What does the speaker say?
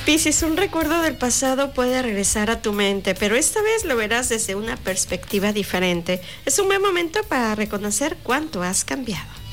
Piscis, un recuerdo del pasado puede regresar a tu mente, pero esta vez lo verás desde una perspectiva diferente. Es un buen momento para reconocer cuánto has cambiado.